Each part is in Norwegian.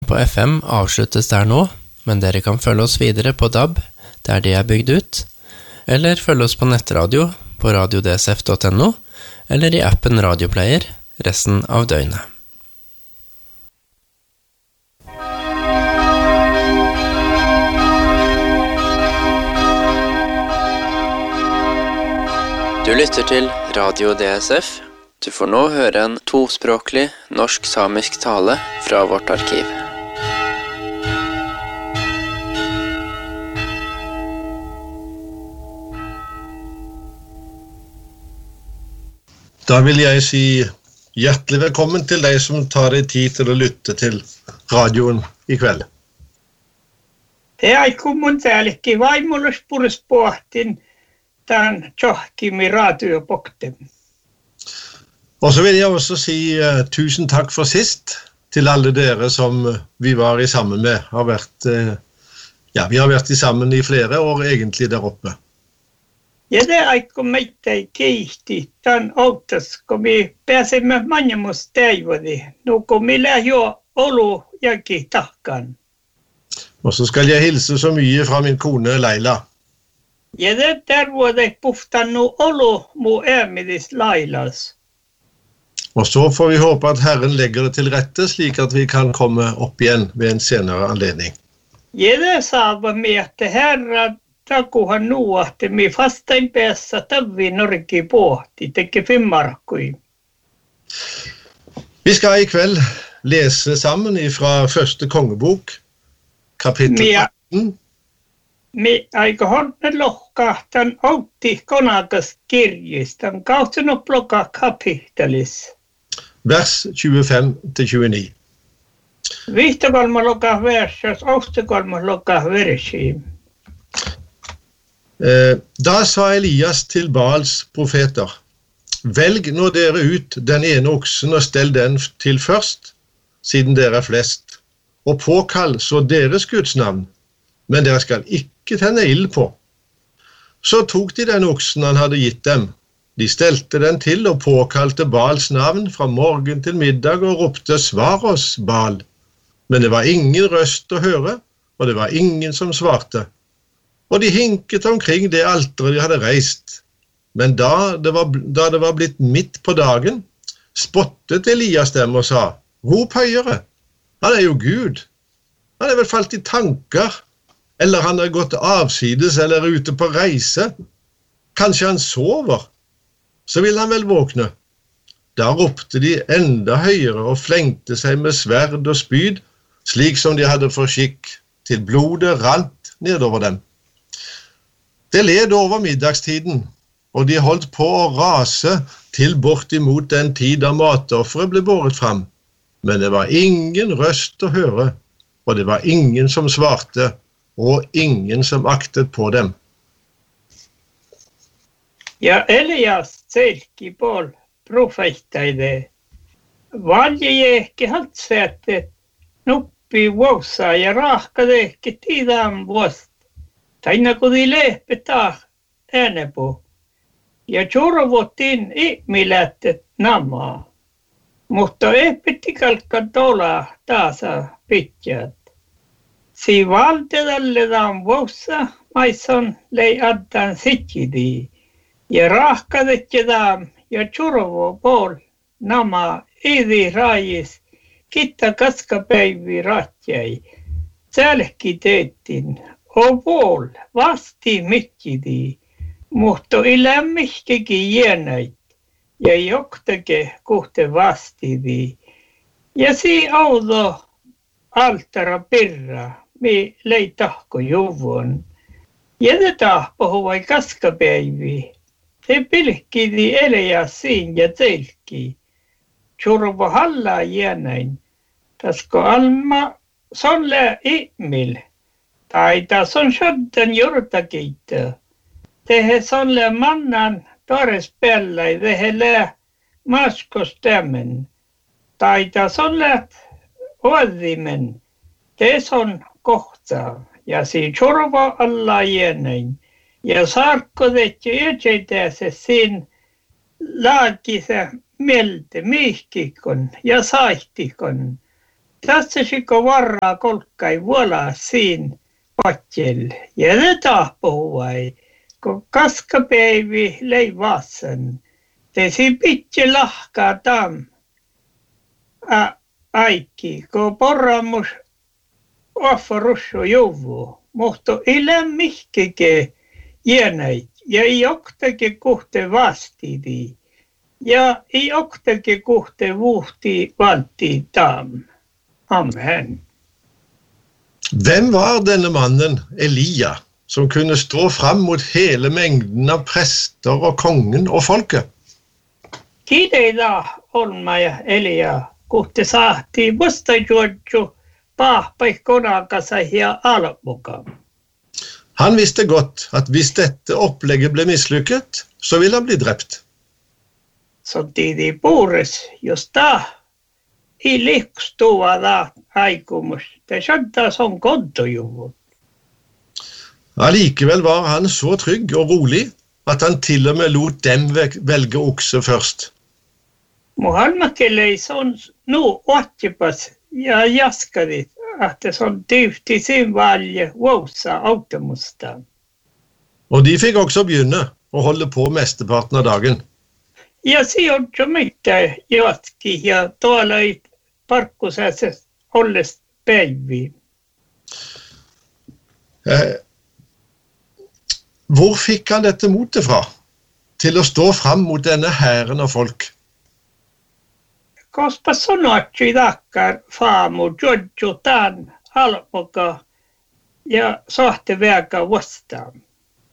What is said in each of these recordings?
på FM avsluttes der nå, men dere kan følge oss videre på DAB, der de bygd ut, eller følge oss på nettradio på radiodsf.no, eller i appen Radioplayer resten av døgnet. Du lytter til Radio DSF. Du får nå høre en tospråklig norsk-samisk tale fra vårt arkiv. Da vil jeg si hjertelig velkommen til deg som tar deg tid til å lytte til radioen i kveld. Det kommun täälläkin vaimolus purispohtin tämän tjohkimi radiopokten. Og så vil jeg også si tusen takk for sist til alle dere som vi var i sammen med. Vi har vært i sammen i flere år egentlig der oppe. Ja, det aiko meitä kiihti tämän outas, kun me pääsemme manjamus teivodi. Nu kun me lähjö olu jaki tahkan. Og så skal jeg hilse så mye fra min kone Leila. Ja, det der vuodet puhtannu olu mu ämidis Lailas. Og så får vi håpe at Herren legger det til rette, slik at vi kan komme opp igjen ved en senere anledning. Ja, det saavat me, että Herra takuhan nu, että me fastain päässä tavvi norki pohti, teki fimmarkui. Vi skal i kveld lese sammen fra første kongebok, kapittel 18. Me aika honne lohkahtan outti konakas kirjistan, kautsunut bloka kapittelis. Vers 25-29. Vihtakolma loka versas, austakolma loka versi. Da sa Elias til Baals profeter, velg nå dere ut den ene oksen og stell den til først, siden dere flest, og påkall så deres Guds navn, men dere skal ikke tenne ild på. Så tok de den oksen han hadde gitt dem. De stelte den til og påkalte Baals navn fra morgen til middag og ropte, svar oss, Baal. Men det var ingen røst å høre, og det var ingen som svarte. Og de hinket omkring det alteret de hadde reist. Men da det var blitt midt på dagen, spottet Elias dem og sa, rop høyere, han jo Gud. Han vel falt i tanker, eller han gått avsides eller ute på reise. Kanskje han sover, så vil han vel våkne. Da ropte de enda høyere og flengte seg med sverd og spyd, slik som de hadde for skikk, til blodet rant nedover dem. Det led over middagstiden, og de holdt på å rase til bortimot den tid da matofferet ble båret fram. Men det var ingen røst å høre, og det var ingen som svarte, og ingen som aktet på dem. Ja, Elias selki Baal profeettaide. Valje jäkki haltseette nuppi vuossa ja rahkadeekki tiidaan vuosta. Taina kun di lehpetah äänepu. Ja tjurvotin ihmilättet namaa. Mutta ehpetti kalkkan tola taasa pitjät. Si valtedalledaan vuossa maison lei addan sitjidi. Ja rahkadetjedaan ja tjurvo Baal nama idi rajis kitta kaskapäivi ratjai. Sälki teettin o Baal vasti mitjidi, mutta ilämmihkekin jäänäit ja joktake kuhte vastidi. Ja si audo altara pirra mi lei tahko juvon. Ja te tahpo huvai kaskapäivi. Se pilkkidi Elias siin ja telki. Tjurvo halla jäänäin. Tasko alma sonle ihmil. Tai tas on shoddan jortakiita. Tehe sonle mannan tores pellai tehe lää maskostämmen. Tai tas on läht oadimen. Tees on kohta. Ja si tjurvo alla jäänäin. Ja sarkkodet ja ytsäitäse siin laakise mieltä mihkikon ja saihtikon. Tässä siko varraa kolkkai vuolaa siin patjel. Ja ne tahpuhuai, kun kaskapäivi leivaasen. Te si pitje lahkaa tam. Aikki, kun porramus offarussu juvu. Mutta ilä mihkike jäänäit. Ja ei oktake kuhte vastidi. Ja ei oktake kuhte vuhti valti tam. Amen. Hvem var denne mannen, Elia, som kunne stå frem mot hele mengden av prester og kongen og folket? Kideida olmaja Elia, kuhte saati musta juodju pahpaikkonakasa ja almukaan. Han visste godt at hvis dette opplegget ble mislykket, så ville han bli drept. Samtidig puures, jos ei liikstua aikomus. Det skjønte som kontojuvut. Allikevel var han så trygg og rolig at han til og med lot dem velge okse først. Muhammakelle on åttipas ja jaskadit, että se on tyhti sin valje vousa automusta. Og de fikk også begynne å holde på mesteparten av dagen. Ja se on jo mitään jatki ja tuolla ei parkkusessa olles päiviin. Hvor fikk han dette motet fra, til å stå fram mot denne hæren av folk? Koska sanotsi takkar faamu jodju tämän almoka ja sahte vega vastaan.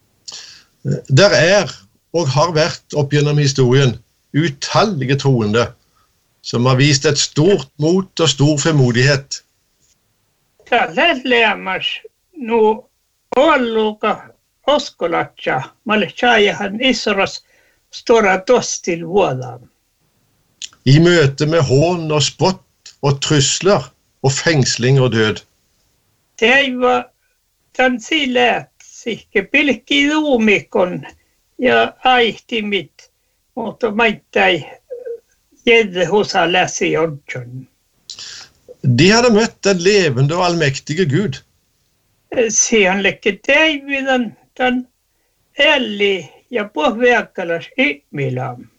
Der og har vært opp gjennom historien utallige troende som har vist et stort mot og stor fremodighet. Tällä lämmäs nu olluka oskolatja, malle tjaajahan Israels stora tostil vuodaan. I møte med hån og spott og trusler og fengsling og død. Teiva tämän silät sihke pilkki luumikon ja aihtimit, mutta maittai jedde hosa läsi odjon. De hadde møtt den levende og allmektige Gud. Siihen lekke Davidan tämän elli ja pohveakkalas ihmilam.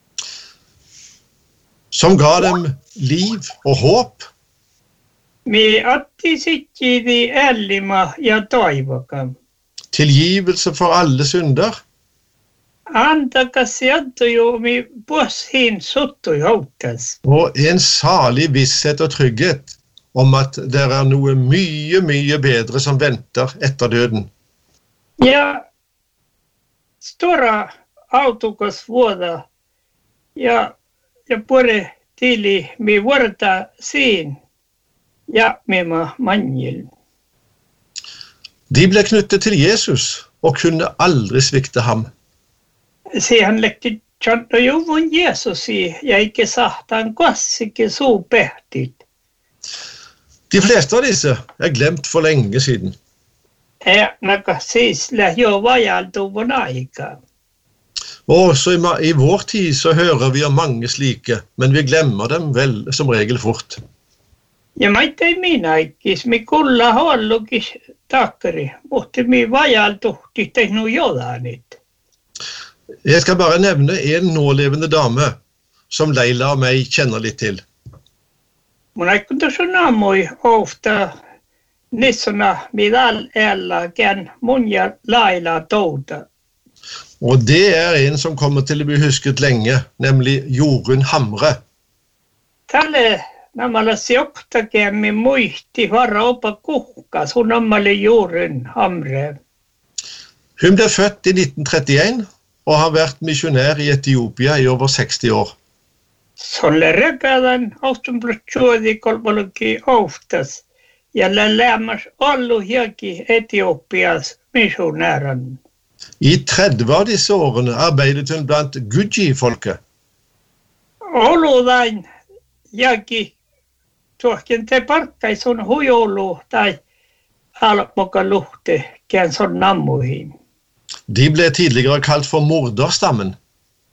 Som ga dem liv og håp. Me atti sittidi ellima ja toivokam. Tilgivelse for alle synder. Antakas sieltä jo mi puoshin suttu joutas. Og en salig visshet og trygghet om at det noe mye, mye bedre som venter etter døden. Ja stora autokas vuoda ja pure tili mi vuorta siin ja mima manjil. De ble knyttet til Jesus og kunne aldri svikte ham. Siihen lekki tjanto juvun Jesusi ja ikke sahtan kossikin suu pehtit. De fleste av disse glemt for lenge siden. Naka siis jo vajaltuvun aika. Og så i vår tid så hører vi om mange slike, men vi glemmer dem vel som regel fort. Ja maittai minäkis, mi kulla hollukis takkari, mutta mi vajaltuhti tehnu jodanit. Jeg skal bare nevne en nålevende dame som Leila og meg kjenner litt til. Mun aikunta sanamoi ofta nissona midal ella gen mun ja Laila touta. Og det en som kommer til å bli husket lenge, nemlig Jorunn Hamre. Tälle namalla sioktakemmi muisti varra opa kuhkas, hun nammalle Jorunn Hamre. Hun ble født i 1931 og har vært misjonær i Etiopia i over 60 år. Solle regadan austumblatsuodi kolmologi oftas, ja lämmas ollu hiaki Etiopias missionäran. I 30 av disse årene arbeidet hun blant Guji-folket. Oludain jaki tuohken te parkkai sun hujolu tai almoka luhte kään sun nammuihin. De ble tidligere kalt for morderstammen.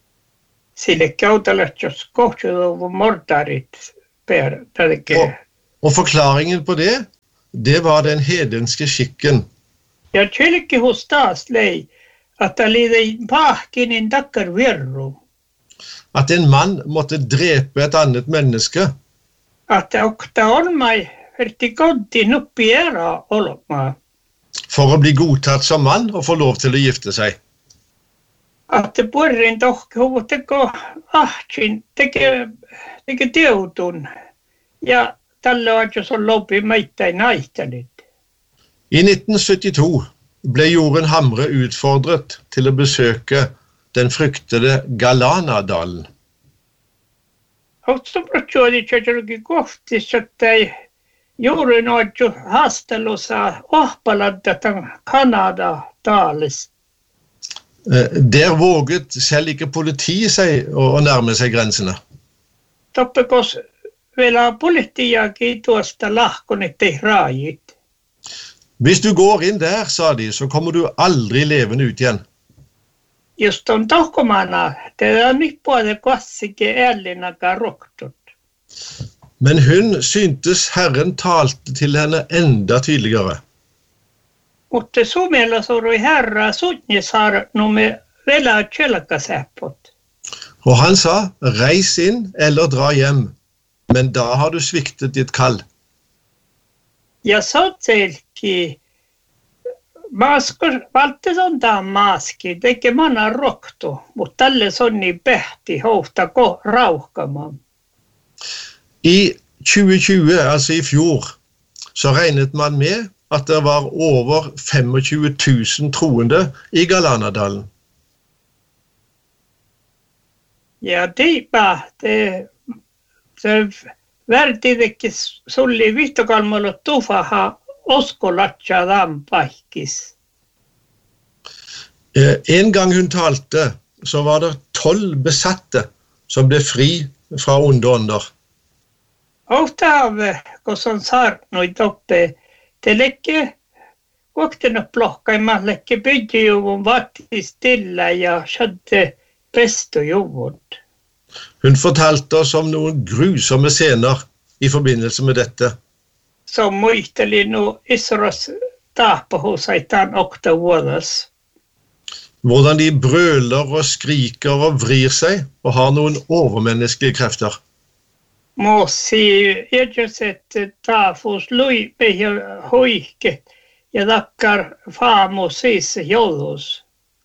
Sille kautalat jos kohtuuduvun mordarit per tälke Og forklaringen på det, det var den hedenske skikken. Ja kylkihus taas lei, että oli pahkinin takkar virru. At en mann måtte drepe et annet menneske. Että okta on mai verti kodin uppi era olmaa. For å bli godtatt som mann og få lov til å gifte seg. Että puorin tohku teko ahtsin, teke teutun. Ja tällä on jo sun lopi meittain naihtanit. I 1972 ble Jorunn Hamre utfordret til å besøke den fryktede Galanadalen. Oletko protsuodi jotenkin kohtis, että Jorunn on jo haastelussa ohpaladda tämän Kanada-taalis. Der våget selv ikke politiet seg å nærme seg grensene. Toppekos vielä politiakin tuosta lahkonit ei raajit. Hvis du går inn der, sa de, så kommer du aldri levende ut igjen. Just on tohkomana, det on nyt puolella klassikin ällinnakaan roktut. Men hun syntes Herren talte til henne enda tydeligere. Mutta sumella sorui herra sutnisar nume vielä kjelkasäppot. Og han sa, reis inn eller dra hjem, men da har du sviktet ditt kall. Ja sotselki valtte sontaan maaski, teke mana roktu, mutta tälle sonni pähti houhta rauhkamaan. I 2020, altså i fjor, så regnet man med at det var over 25 000 troende i Galanadalen. Ja tiipä, se värtidekin sulli vihtokalmalla tufaha oskolatsa paikis. En gang hun talte, så var det 12 besatte som ble fri fra onde ånder. Ohtaave, kun on saarnoit oppe, te lekke koktena plohkaimaan lekke byggjuvun vatti stilla ja skjødde prestojuvun. Hun fortalte oss om noen grusomme scener i forbindelse med dette. Som muisteli nu Israels taapahusaitaan okta vuodas. Hvordan de brøler og skriker og vrir seg og har noen overmenneskelige krefter. Mossi edjöset taafus lui ja hoike ja takkar faamo siis jollus.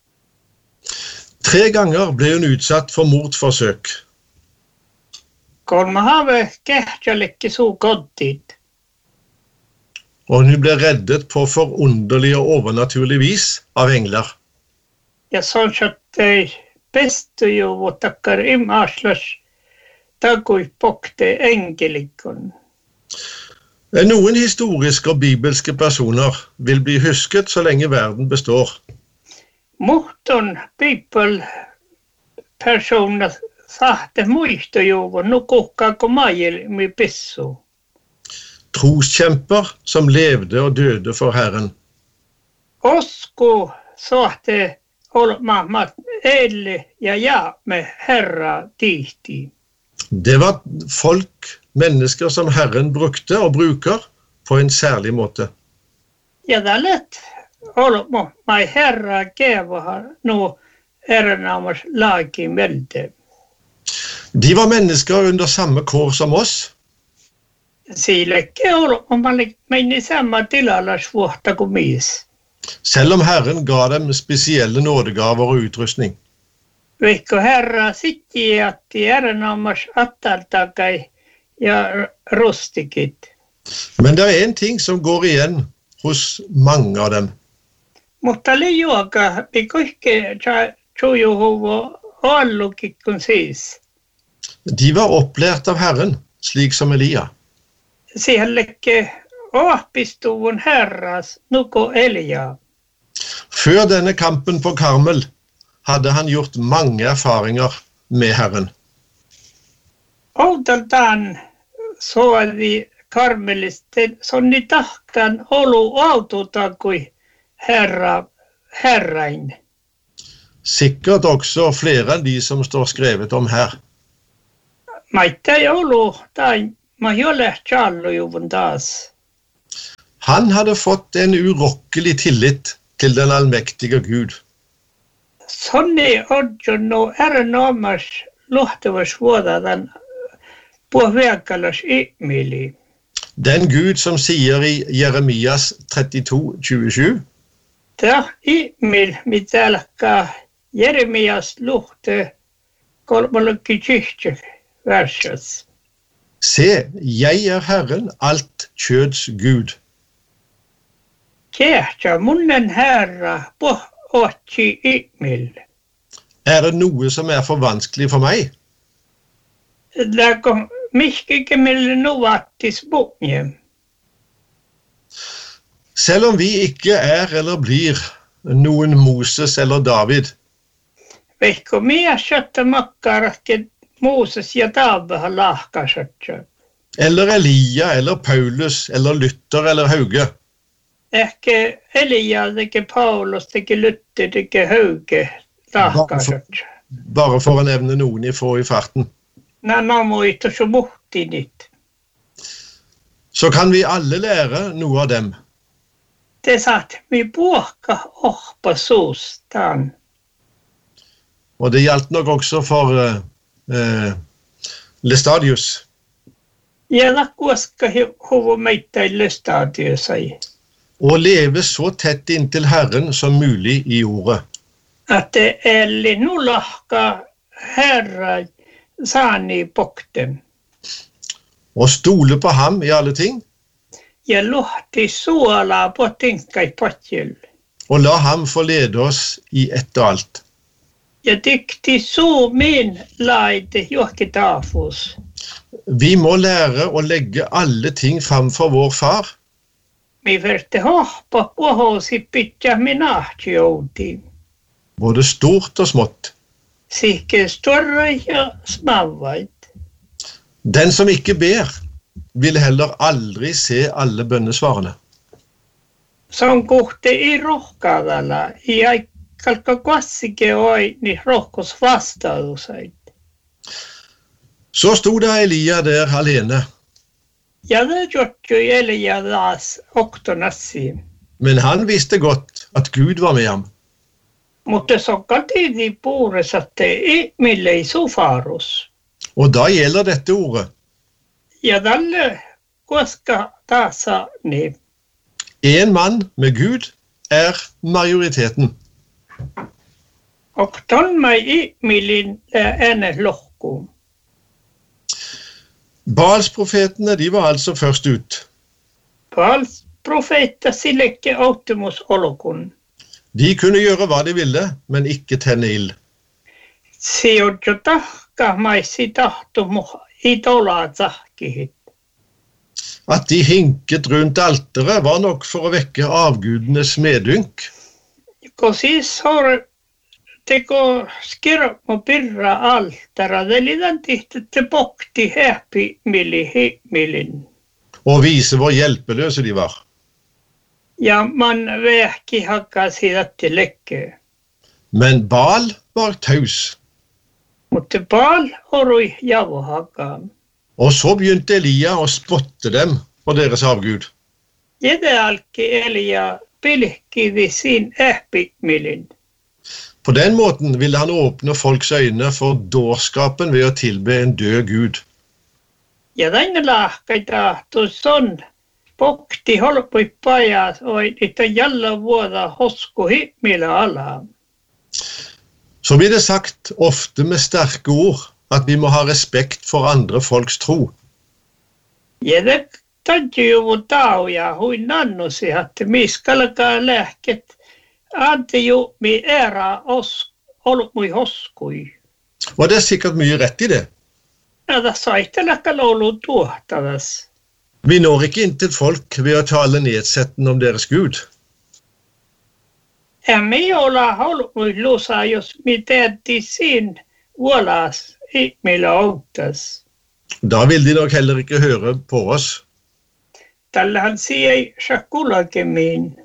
3 ganger ble hun utsatt for mordforsøk. Kun mä have kähtjällekin suu koddit. Og hun ble reddet på forunderlig og overnaturlig vis av engler. Ja sånn at pestujuvut takkar imaslas takui pokte enkelikon. Noen historiske og bibelske personer vil bli husket så lenge verden består. Muhton people-personer sahte muistujuvun nukukkaako maajilmi pissu. Troskjemper som levde og døde for Herren. Osko sahte olmaamat eli ja med herra tihti. Det var folk, mennesker som Herren brukte og bruker på en særlig måte. Ja det lett olmai herra kevaha nu erenamas laakin velde. De var mennesker under samme kår som oss. Siillekin olmai meni samma tilalas vuotta kuin mies. Selv om Herren ga dem spesielle nådegaver og utrustning. Veikko herra sitti jätti erenamas attaltakai ja rustikit. Men det er en ting som går igjen hos mange av dem. Mutta lijuaka pikoikke tjujuhuvo allukikun siis. De var opplært av Herren, slik som Elia. Siellekke åhpistuvun herras nuko Elia. Før denne kampen på Karmel hadde han gjort mange erfaringer med Herren. Outaltaan soadi Karmelisten sonni tahkan olu autotakui herrain. Sikkert også flere enn de som står skrevet om her. Maitta ei olu tai Majolle Charlo Juvendas. Han hadde fått en urokkelig tillit til den allmektige Gud. Sonne Odjono Nomas luhtavas vuodadan puhuekalas ihmili. Den Gud som sier i Jeremias 32:27. Ta ihmil mitalka Jeremias luhte 36 verses. Se, jeg Herren, alt kjøds Gud. Kehta munnen herra pohotsi ihmil. Det noe som for vanskelig for meg? Lako miskike mille nuvattis bunje. Selv om vi ikke eller blir noen Moses eller David, Veikko mie sjötta makkarat Moses ja David har lahkasatsa. eller Elia, eller Paulus, eller Luther, eller Hauge. Ehkä Elia, ikke Paulus, ikke Luther, ikke Hauge lahkasatsa. Bare for å nevne noen i få i farten. Nämä muita så muhtinit. Så kan vi alle lære noe av dem. Det satt mi puokka ohpa suustaan. Og det gjaldt nok også for Lestadius. Ja lakkuaska huvu meitä Lestadiusai. Å leve så tett inntil Herren som mulig i ordet. Att det eli nulahka herra saani pokten. Og stole på ham i alle ting, Ja luhti suolaa potinkai potjel. og la ham få lede oss i ett og alt. Ja dykti suu min laite johki taafus. Vi må lære å legge alle ting framfor vår far, Mi verte hohpa puhosi pitja minahti jouti. både stort og smått. Sikke større ja smavvait. Den som ikke ber, vil heller aldri se alle bønnesvarene. Som kohte i rohkadalla, i aikalka klassike oi, niin rohkos vastausait. Så sto da Elia der alene, Ja det gjort jo Elia das oktonassi. men han visste godt at Gud var med ham. Mutta sokkaltidi puuresatte mille ei sufarus. Og da gjelder dette ordet. Ja dalle koska taasa niin. En mann med Gud majoriteten. Okton mai millin ene lohku. Baalsprofetene, de var altså først ut. Pals profeta sillekke autumus olokun. De kunne gjøre hva de ville, men ikke tenne ild. Sijojo tahka maisi tahtumu idolaa tahkihit. At de hinket rundt alteret var nok for å vekke avgudenes medynk. Kun siis har teko skirmo pirra altara, det lidan tihti pokti häppi millin. Og vise hvor hjelpeløse de var. Ja man vähki hakkaa siitä lekke. Men Baal var taus. Mutta Baal orui javo hakkaa. Og så begynte Elia å spotte dem for deres avgud. Jede alki Elia pilkkivi sin häppi millin. På den måten ville han åpne folks øyne for dårskapen ved å tilbe en død Gud. Ja tänne lahkaita tuon pokti holpui pajas oi niitä jalla vuoda hosku himmillä alaa. Så blir det sagt ofte med sterke ord at vi må ha respekt for andre folks tro. Ja det tanjuu tauja hui nannusi, että miskalkaa lääket antiju mi era holpui hoskui. Og det sikkert mye rett i det. Ja tässä aittelakka loulu tuohtavas. Vi når ikke inn til folk ved å tale nedsettende om deres Gud. Emme olla holpui lusa, jos mi teetti sin vuolas ihmillä outas. Da vil de nok heller ikke høre på oss. Tällähän siei shakulakemiin.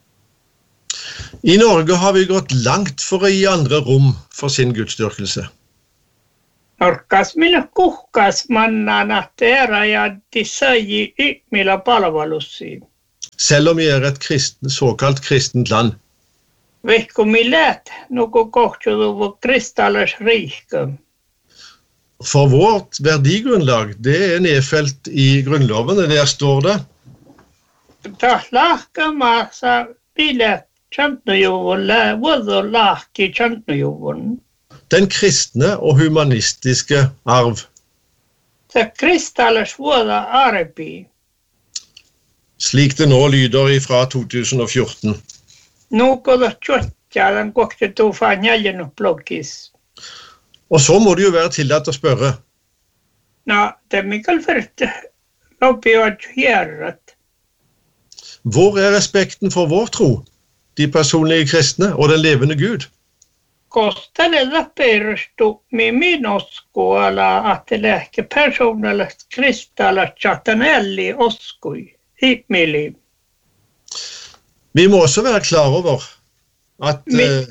I Norge har vi gått langt for å gi andre rom for sin gudsdyrkelse. Orkas minä kuhkas mannana teera ja de säger ymillä palvelussiin. Selv om vi et såkalt kristent land. Vehko mi lät nuko kohtjuduvo kristallers rike. For vårt verdigrunnlag, det nedfelt i grunnloven, der står det. Ta lahkama sa bilet chantnujuvun, vuodo lahki chantnujuvun. Den kristne og humanistiske arv. Ta kristallers vuoda arbi. Slik det nå lyder fra 2014. Nuko da tjotja den koktetu fa njaljenut bloggis. Og så må det jo være tillatt å spørre. No, det Mikael Fyrte loppi jo hjerret. Hvor respekten for vår tro, de personlige kristne og den levende Gud? Kostade det perstu min uskoala att läke personella kristalla chatanelli oskui himili. Vi må også være klar over at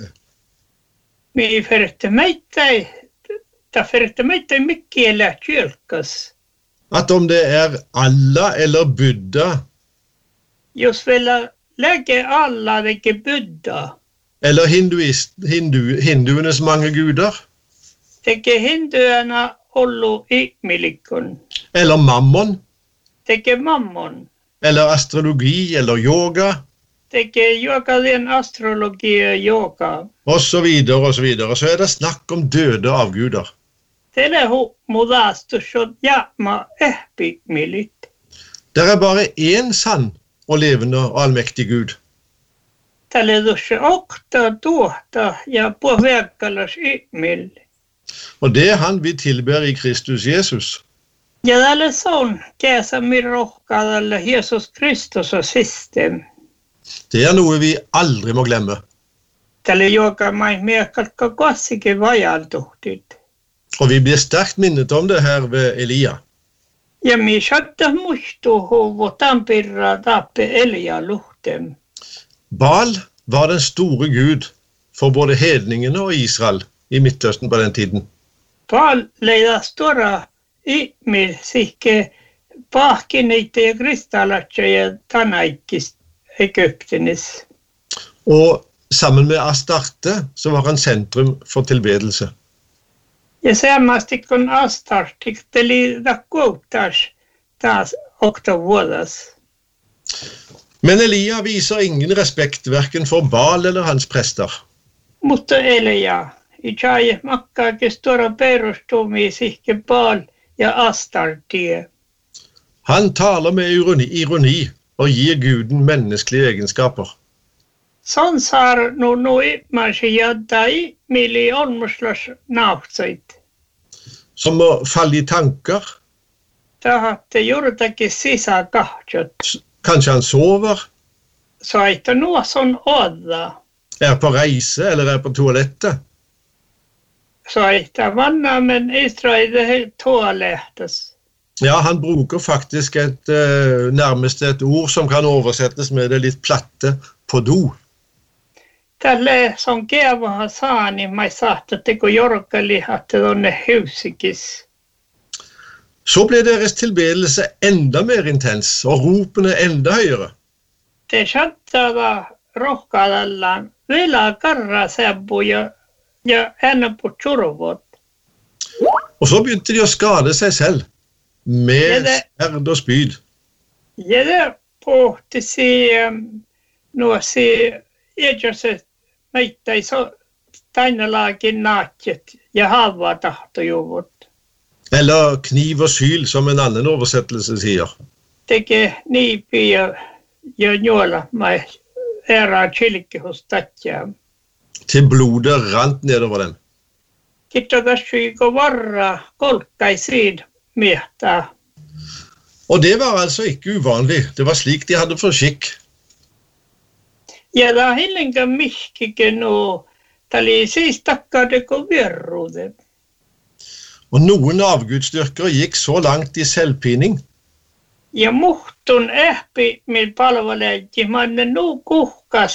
Mi förte mig mycket eller kyrkas. At om det Allah eller Buddha Just vill lägga alla det Buddha. eller hinduenes mange guder, Det hinduerna ollu ihmilikun. eller mammon, Det mammon. eller astrologi, eller yoga, Det yoga den astrologi och yoga. og så videre, og så videre. Så det snakk om døde avguder. Det ho modastu så jamma ihmilit. Det bare én sann og levende og allmektig Gud. Tälle dusse okta tuota ja pohverkallas ihmil. Og det han vi tilber i Kristus Jesus. Ja tälle son käsa mirrohkadalle Jesus Kristus och system. Det noe vi aldri må glemme. Tälle joka mai miekalka kossikin vajaltuhtit. Og vi blir sterkt minnet om det her ved Elia. Ja mi satta muistu huvu tampirra tappe Elia luhtem. Baal var den store Gud for både hedningene og Israel i Midtøsten på den tiden. Paal leida stora ihmil sikke pahkinite ja kristallatsa ja tanaikist Egyptenis. Og sammen med Astarte så var han sentrum for tilbedelse. Ja semasti kun astartikteli da kuuttas taas oktovuodas. Men Elia viser ingen respekt hverken for Baal eller hans prester. Mutta Elia, i tjaje makkaakin stora perustumi sikke Baal ja astartie. Han taler med ironi og gir Guden menneskelige egenskaper. Sånn sar no imasi jadda ihmili olmuslas nauhtsait. Som å falle i tanker. Tahatte juurtakin sisäkahtsot. Kanskje han sover, Saita nuo son odda. på reise eller på toalettet. Saita vanna men Israel toalettas. Ja, han bruker faktisk nærmest et ord som kan oversettes med det litt platte på do. Tälle son kevaha saani mai saatta teko jorkali hatte tonne husikis. Så ble deres tilbedelse enda mer intens, og ropene enda høyere. Te sattava rohkadallaan vielä karra sebbu ja ennepu tjurvot. Og så begynte de å skade seg selv, med sverd og spyd. Ja det pohti nuo ejoset meitä iso tainalaakin naatjet ja haavaa tahtojuvut. Eller kniv og syl, som en annen oversettelse sier. Teke niipi ja njola mai era chilke hos tatja. Til blodet rant nedover dem. Kittogassi go varra kolkai sid miehtä. Og det var altså ikke uvanlig. Det var slik de hadde for skikk. Ja da hillinga mihkike no tali siis takkadeko vierruude. Og noen avgudstyrkere gikk så langt i selvpining. Ja muhtun ehpi mil palvaleji manne nu kuhkas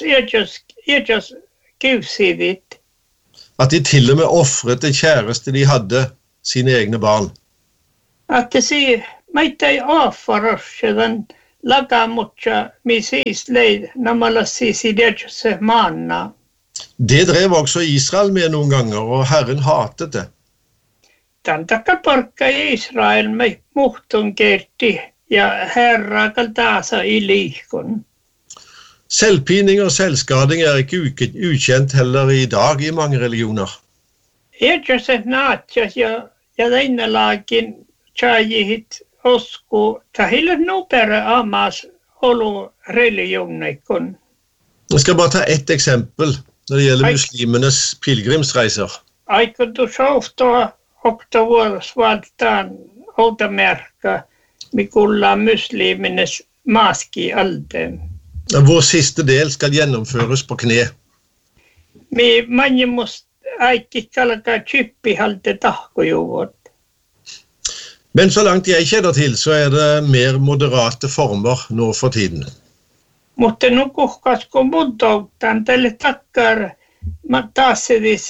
ejos kiusidit. At de til og med offret det kjæreste de hadde sine egne barn. Att det ser meitä ei avfarassedan lagamutsa misis leid namalla sisi dedjuse manna. Det drev også Israel med noen ganger, og Herren hatet det. Tämän takia parkka Israel me muhtun kerti ja herra kaltaasa i liikon. Selvpining og selvskading ikke ukjent heller i dag i mange religioner. Edjuse naatjas ja leinalaakin tjajihit osku tahille nopere amas olu religionikon. Jeg skal bare ta ett eksempel når det gjelder muslimenes pilgrimsreiser. Aikon du softoa oktavuosvaltaan outamerkka mikulla muslimines maski alden. Vår siste del skal gjennomføres på kne. Me manjemus aikki kalka kyppihalte tahkojuvot. Men så langt jeg kjenner til, så det mer moderate former nå for tiden. Mutta nukuhkasko muutoutan tälle takkar taassedis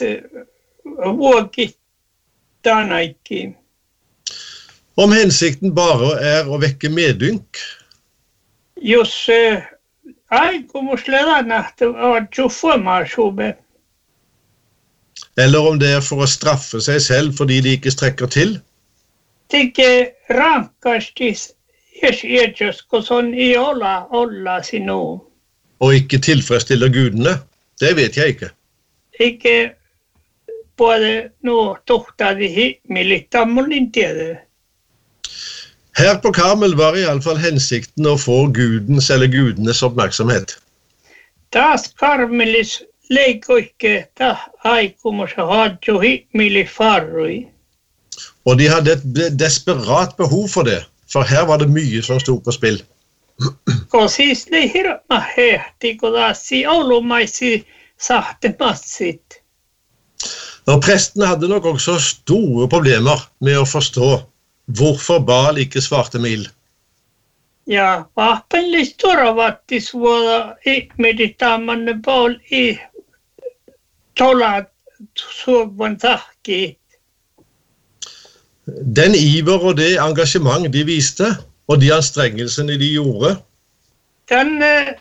vuokitanaikki. Om hensikten bare å vekke medynk, Jos aikomusledanahti on tjuffuamaasube. eller om det for å straffe seg selv fordi de ikke strekker til, Teke rankastis edjosko son i olla sinu. og ikke tilfredsstiller gudene, det vet jeg ikke. Ikke både nu tohtadi himmilitta mullin tiedä. Her på Karmel var i alle fall hensikten å få gudens eller gudenes oppmerksomhet. Taas karmelis leikoikke ta aikomusa hadju himmili farrui. Og de hadde et desperat behov for det, for her var det mye som stod på spill. Ko siis ne hirma hehti, ko taasi olumaisi sahte massit. Og prestene hadde nok også store problemer med å forstå hvorfor Baal ikke svarte med ild. Ja vahpenlis turvattis vuoda ihmeditamanne pol i tolat suovan tahki. Den iver og det engasjement de viste, og de anstrengelsene de gjorde, Tänne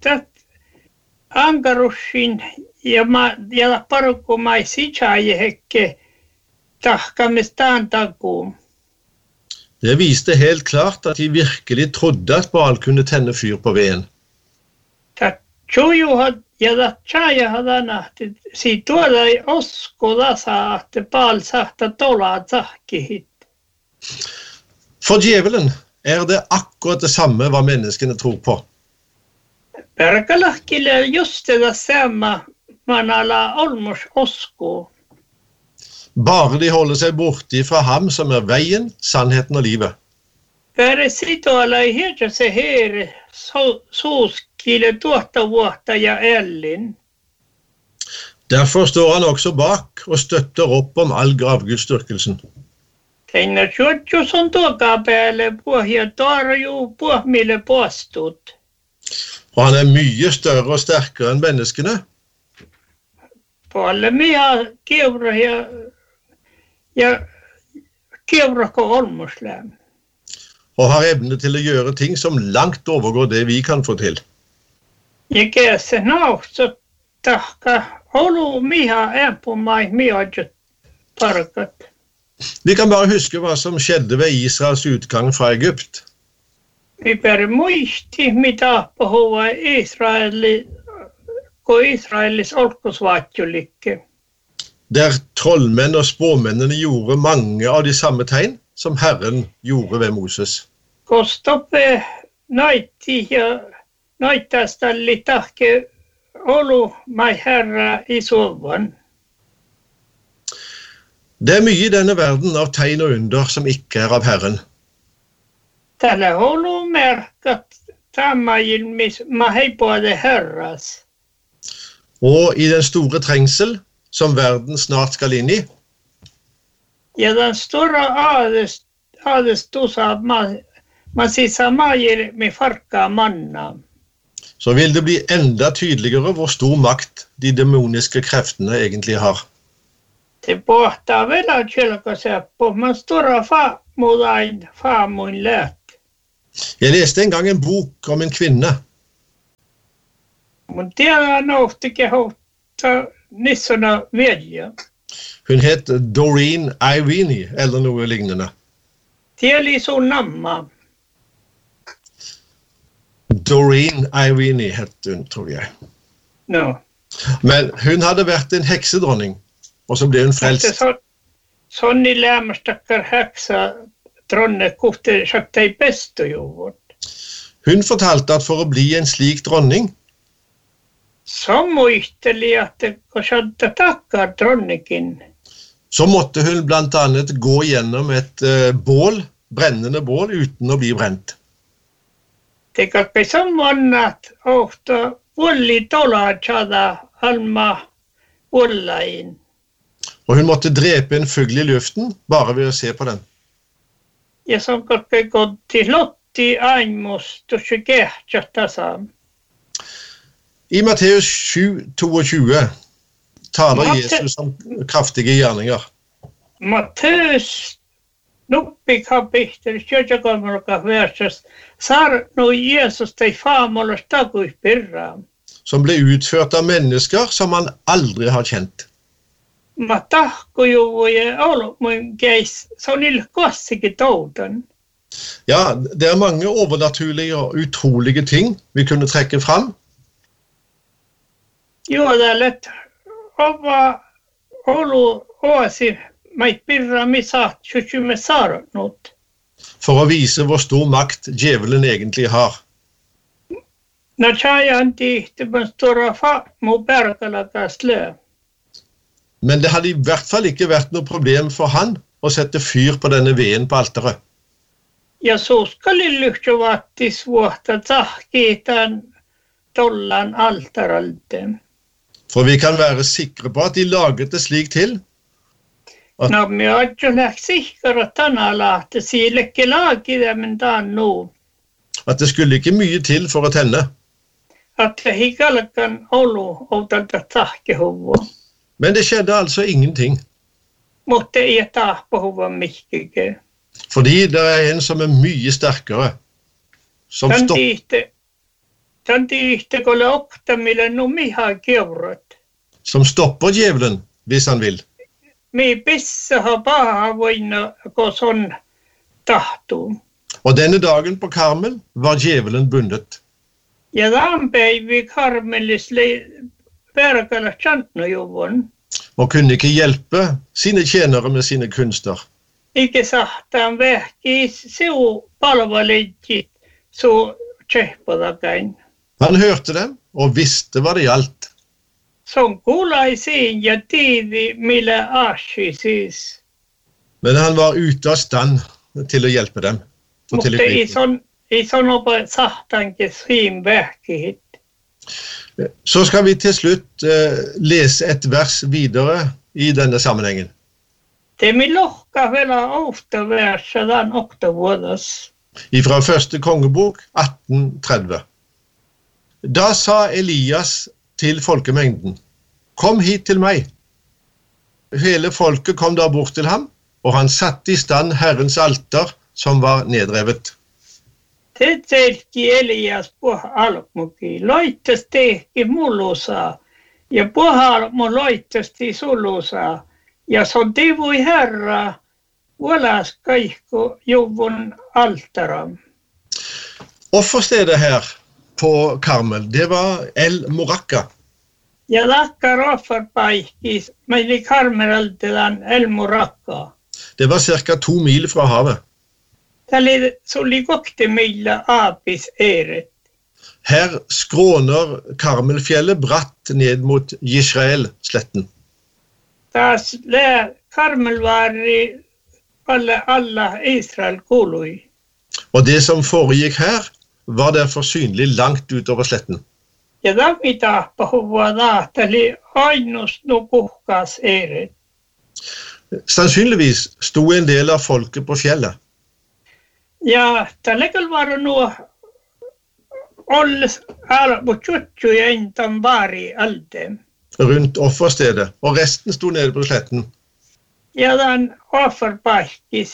ankarussin ja parukkumaisi tjaihekke tahkamistaan takuun. det viste helt klart at de virkelig trodde at Baal kunne tenne fyr på veden. Tjujuhat ja tjajahadanahti si tuoda ei oskuda saatte paal sahta tolaa tahkihit. For djevelen det akkurat det samme hva menneskene tror på. Perkalahkille just det samme man ala olmus osku. Bare de holder seg borte fra ham som veien, sannheten og livet. Pere sitoala ei hiedja se heere suuskille tuotta vuotta ja ellin. Derfor står han også bak og støtter opp om all avgudsdyrkelsen. Teinä syötjus on tuokaa päälle pohja tarjuu pohmille postut. Og han mye større og sterkere enn menneskene, Puolelle miha kievra ja kievrakko olmuslään. og har evne til å gjøre ting som langt overgår det vi kan få til. Ja käse nauhtso tahka olu miha empumai miodjut parkat. Vi kan bare huske hva som skjedde ved Israels utgang fra Egypt. Vi per muisti mitä puhua Israelis olkusvaatjulikke. Der trollmenn og spåmennene gjorde mange av de samme tegn som Herren gjorde ved Moses. Kostoppe naitti ja naittastalli tahke olu mai herra i sovan. Det mye i denne verden av tegn og under som ikke av Herren. Tällä olu merkat tamajilmis maheipuade herras. Og i den store trengsel som verden snart skal inn i, Ja den stora adestusa man sisa majil mi farkkaa manna. så vil det bli enda tydeligere hvor stor makt de demoniske kreftene egentlig har. Det båtar väl att kälka sig på, men stora farmoin lät. Jeg leste en gang en bok om en kvinne. Men det är nog inte hota nissorna välja. Hun het Doreen Irene, eller noe lignende. Det är liksom namma. Doreen Irene hette hun, tror jeg. No. Men hun hadde vært en heksedronning, og så ble hun frelst. Sånn I lämmerstackar häxa dronne korte köpte I bäst och gjort. Hun fortalte at for å bli en slik dronning, Som och ytterligare att det kanske tackar dronningen. så måtte hun blant annet gå gjennom et bål, brennende bål, uten å bli brent. Det kan bli som annat ofta vulli dollarchada alma vullain. Og hun måtte drepe en fugl I luften, bare ved å se på den. Ja som kan bli gått till lotti aimus och tjugehtjata sam. I Matteus 7:22 taler Jesus om kraftige gjerninger. Matteus nuppi kapitel 23 verses sar no Jesus tei famolos tagui pirra. Som ble utført av mennesker som han aldri har kjent. Matahko jo ja olo mun geis sonil kossiki toudan. Ja, det mange overnaturlige og utrolige ting vi kunne trekke fram. Jo, det lätt ova olo oasi mai pirra misat chuchume sar not. For å vise hvor stor makt djevelen egentlig har. När chayan ti te stora fa mo bergalaga slö. Men det hadde I hvert fall ikke vært noe problem for han å sette fyr på denne veden på alteret. Ja så skulle lycka vara svårt att tahkitan dollan altaralten. For vi kan være sikre på at de laget det slik til. No, me har ju lagt sikker att han har lagt sig läcka lag I det men dan nu. At det skulle ikke mye til for å tenne. Att det hikalkan olo utan att tahke huvu. Men det skjedde altså ingenting. Måtte äta på huvu mycket. Fordi det en som mye sterkere. Som Tanti kolle okta millä numi har gjort. Som stopper djevelen, hvis han vil. Me bissa har bara voina gå sån tahto. Og denne dagen på Karmel var djevelen bundet. Ja dampei vi Karmelis verkalla chantno juvon. Og kunne ikke hjelpe sine tjenere med sine kunster. Ikke sahtaan vähki siu palvalegit så tjehpadakain. Han hørte dem og visste hva det gjaldt. Som kuulla I siin ja tiivi millä ashi siis. Men han var ute av stand til å hjelpe dem. Mutta I sån opa sahtaankin siin vähkihit. Så skal vi til slutt lese et vers videre I denne sammenhengen. Det mi lohka vielä ofta versa dan okta vuodas. Fra første kongebok 1830. Da sa Elias til folkemengden, kom hit til meg. Hele folket kom da bort til ham, og han satte I stand Herrens alter som var nedrevet. Det selki Elias puha alkmuki, loittesti mullusa, ja puha alkmu loittesti sulusa, ja son tivui Herra, vuolas kaikku juvun altaram. Offerstedet her på Karmel, det var El Moracca. Ja lakkar offerpaikis, meili Karmelaltelan El Moracca. Det var cirka 2 mil fra havet. Tälle suli kokte meillä aapis eret. Her skråner Karmelfjellet bratt ned mot Israel-sletten. Taas Karmel var alla Israel kuului. Og det som foregikk her, var derfor synlig langt utover sletten. Ja mitä puhua tälle ainus no puhkas eret. Sannsynligvis sto en del av folket på fjellet. Ja tälle var nuo olles alputjutju ja intan vari alte. Rundt offerstedet, og resten sto nede på sletten. den offerbaikis.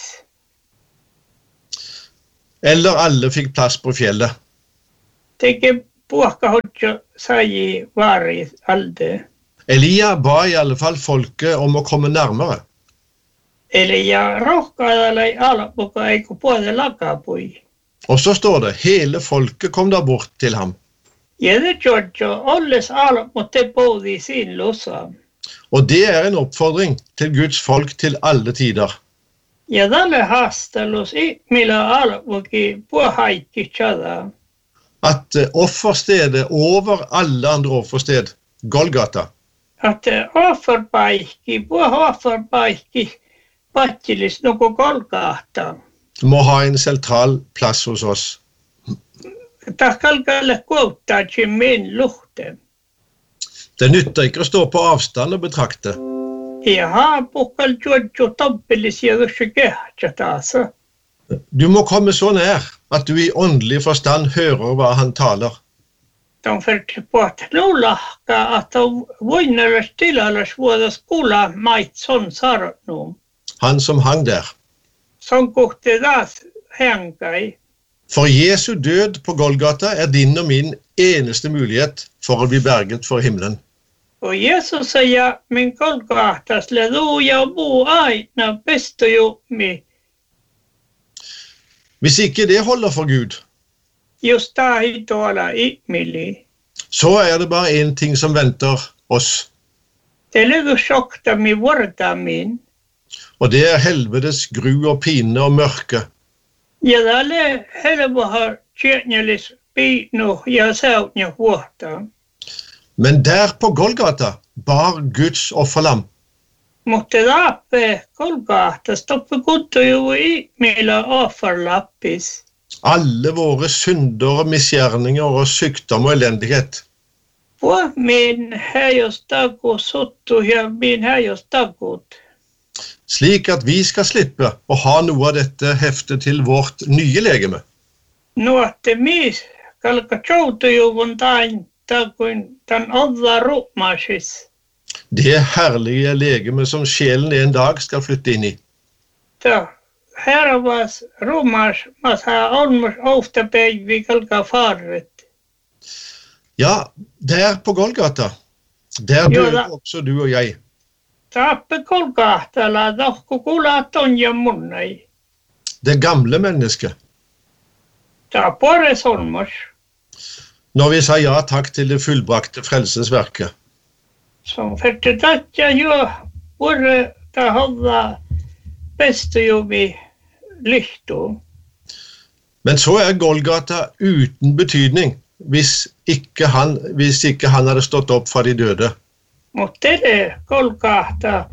Eller alle fikk plass på fjellet. Teke puhka hodjo sai vari alde. Elia ba i alle fall folket om å komme nærmere. Elia rohkaadalai alapuka eiku puolta lakapui. Og så står det, hele folket kom der bort til ham. Ja det Giorgio, olles alaputte poodi sin losa. Og det er en oppfordring til Guds folk til alle tider. Ja dalle hastelus millä alapuki puhaikki tjada. At offerstedet over alle andre offersted, Golgata, At offerpaikki, offerpaikki, pattilis nuku Golgata. må ha en sentral plass hos oss. Takalkalle kuottaatsi min luhte. Det nytter ikke å stå på avstand og betrakte. Jaha, pukkal Giorgio toppelis ja gussi kehtsä taas. Du må komme så nær at du i åndelig forstand hører hva han taler. De fyrti på att luulahka, att voinnelas tilalas vuodas kuulla mait son sarnum. Han som hang der. Son kohti taas hänkai. For Jesu død på Golgata er din og min eneste mulighet for å bli berget for himmelen. Och Jesus säger, min Golgatas ledu ja bo aina pestojummi. Hvis ikke det holder for Gud, Just tahi tuolla ihmili. så er det bare en ting som venter oss, Te lyky sokta mi vortamin. og det er helvetes gru og pine og mørke. Ja tälle helpoha tjennelis piinu ja sautnia vuotta. Men der på Golgata bar Guds offerlam. Mutta tappe Golgata stoppe kuttuju ihmillä offerlappis. Alle våre synder og misgjerninger og sykdom og elendighet. På min häjostaku suttu ja min häjostakut. Slik at vi skal slippe å ha noe av dette heftet til vårt nye legeme. Nuotte mis kalka joutujuvun tain takuin tan olla rumasis. Det herlige legeme som sjelen en dag skal flytte inn i. Ta herra vas rumas mas ha olmus ofta päivi kalka farret. Ja, der på Golgata, der Jo, døde da. også du og jeg. Tappe Golgatala tohku kulaton ja munnai. Det gamle mennesket. Ta pores olmus. Når vi sa ja takk til det fullbrakte frelsesverket. Som fyrte tatja jo pore ta holla pestojumi lyhtu. Men så er Golgata uten betydning hvis ikke han hadde stått opp fra de døde. Mutta tere Golgata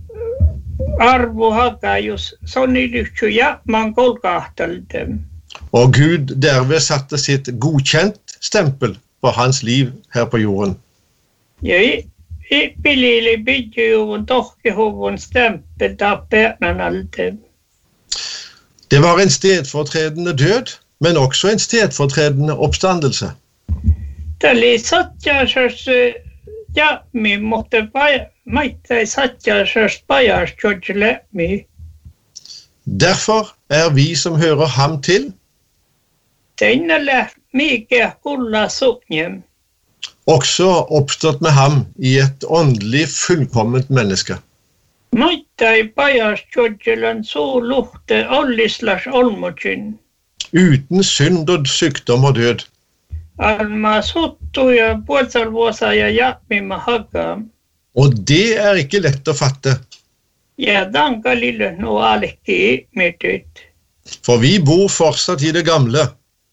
arvo hakajus sonni lyhtsy ja man Golgataltem. Og Gud derved satte sitt godkjent stempel på hans liv her på jorden. Ja pilili bidjujuvun tohkihuvun stempel tappeernanaltem. Det var en stedfortredende død, men også en stedfortredende oppstandelse. Tali satjasas ja mi mutta maittai satjasas pajas George Derfor er vi som hører ham til, Teinällä mikä kulla suknjem. også oppstått med ham i et åndelig fullkomment menneske. Maittai pajas Georgelan suu luhte ollislas olmutsin. Uten synd og sykdom og død. Alma suttu ja puoltalvuosa ja jappima haka. Og det er ikke lett å fatte, Ja danka lille no alekki ihmityt. for vi bor fortsatt i det gamle,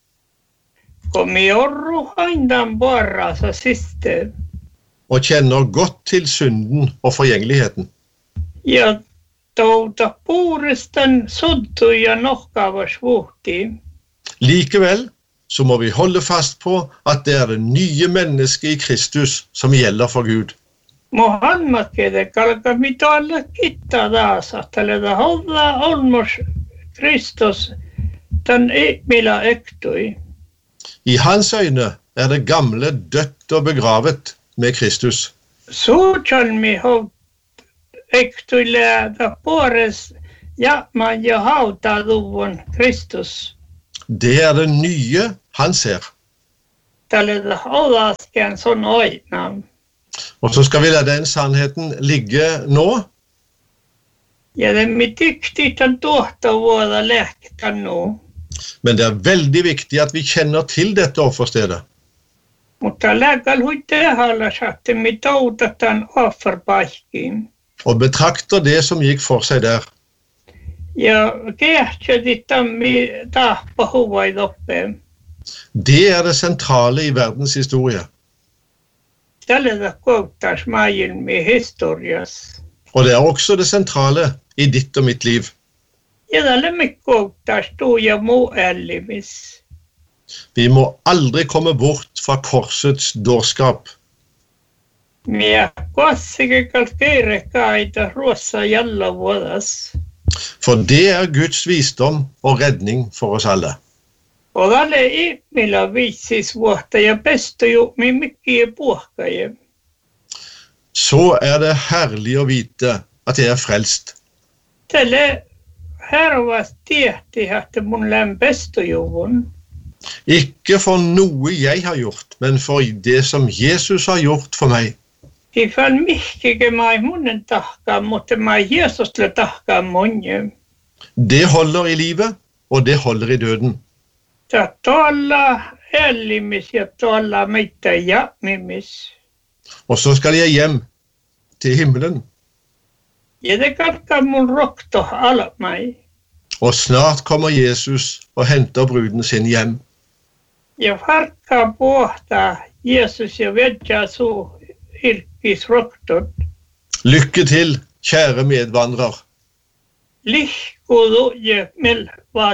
Komi orru haindan porrasa siste. og kjenner godt til synden og forgjengeligheten. Ja touta puuristan suttu ja nohkavas vuhti. Likevel så må vi holde fast på at det er det nye mennesket i Kristus som gjelder for Gud. Muhammadkede kalkamitoalla kitta taas, että leda holla olmos Kristus tan ihmillä ektui. I hans øyne er det gamle dødt og begravet med Kristus. Suutsalmi hov ektuiläätä puores jaman ja hautauduvun Kristus. Det det nye han ser. Tällä olasken son oina. Og så skal vi la den sannheten ligge nå. Ja det mi tyktigt att tuota vuoda lähtä nu. Men det veldig viktig at vi kjenner til dette offerstedet. Mutta läkal huitte hallas, että mi toutetaan offerpaikkiin. Og betrakter det som gikk for seg der. Ja kehtsätit tammi tahpa huvaid oppe. Det det sentrale i verdens historie. Tällä kohtas maailmi historias. Og det også det sentrale i ditt og mitt liv. Ja tällä mi kohtas tuja muu ellimis. Vi må aldri komme bort fra korsets dårskap. Mie klassikal keirekaita ruossa jalla vuodas. For det Guds visdom og redning for oss alle. Og alle ihmillä 5 vuotta ja pestoju mikkiä puhkaje. Så det herlig å vite at jeg frelst. Tälle hervas tiehti, että mun läm pestojuvun. Ikke for noe jeg har gjort, men for det som Jesus har gjort for meg. Ifall mihkike mai munnen tahkaa, mutta mai Jeesusle tahkaa munje. Det holder i livet, og det holder i døden. Ta tuolla ellimis ja tuolla mitä jamimis. Og så skal jeg hjem til himmelen. Ja det kalkaa mun rokto almai. Og snart kommer Jesus og henter bruden sin hjem. Ja farkkaa pohtaa Jeesus ja vedjaa suu irkis roktot. Lykke til, kjære medvandrer. Lihkudu ja mel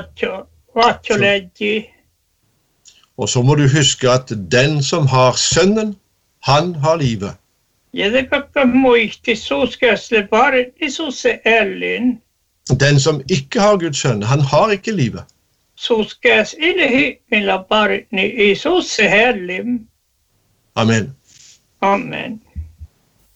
vaatjoleji. Og så må du huske at den som har sønnen, han har livet. Ja det kakka muisti suuskäsle pari Isuse ellin. Den som ikke har Guds sønn, han har ikke livet. Suuskäs ilhi millä pari Isuse ellin. Amen. Amen.